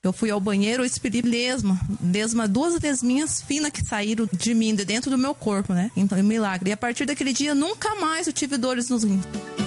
Eu fui ao banheiro, eu expeli lesma, 2 lesminhas finas que saíram de mim, de dentro do meu corpo, né? Então, é um milagre. E a partir daquele dia, nunca mais eu tive dores nos rins.